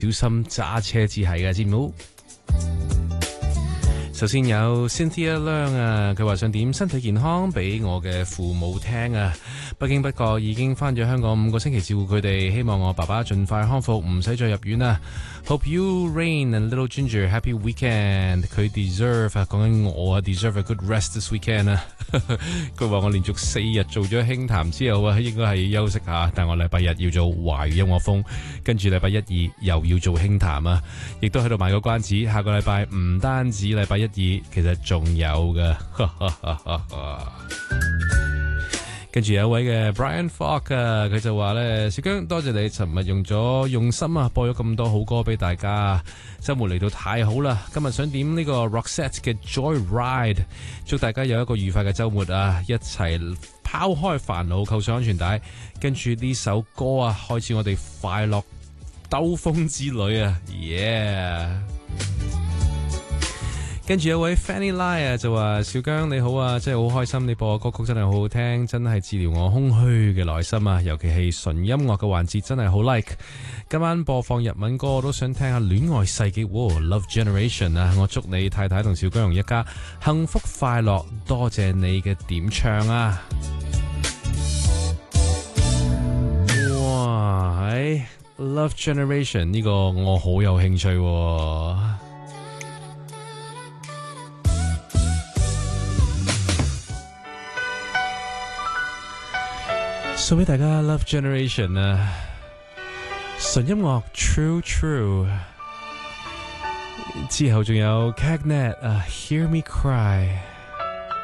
小心揸車至係嘅，知唔好？首先有 Cynthia Leung 啊，佢話想點身體健康俾我嘅父母聽啊，不經不覺已經返咗香港5個星期照顧佢哋，希望我爸爸盡快康復，唔使再入院啊。Hope you, Rain and Little Ginger, happy weekend。佢 deserve 啊，講緊我啊 deserve a good rest this weekend 啊。佢話我連續4日做咗輕談之後啊，應該係休息下，但我禮拜日要做華語音樂風，跟住禮拜1、2又要做輕談啊，亦都喺度賣個關子，下個禮拜唔單止禮拜1、2，其實仲有㗎。跟住有一位嘅 Brian Falk 啊，佢就話咧，小姜多謝你尋日用心啊，播咗咁多好歌俾大家，週末嚟到太好啦！今日想點呢個 Roxette 嘅 Joyride， 祝大家有一個愉快嘅週末啊！一齊拋開煩惱，扣上安全帶，跟住呢首歌啊，開始我哋快樂兜風之旅啊 ！Yeah！跟住有位 Fanny Lai 啊，就話小姜你好啊，真係好開心，你播嘅歌曲真係好好聽，真係治療我空虛嘅內心啊，尤其係純音樂嘅環節真係好 like。今晚播放日文歌，我都想聽下戀愛世紀Love Generation 啊，我祝你太太同小姜蓉一家幸福快樂，多謝你嘅點唱啊！哇，Love Generation 呢個我好有興趣喎。送俾大家 Love Generation 啊，純音樂 True True， 之後仲有 Cagnet 啊 Hear Me Cry。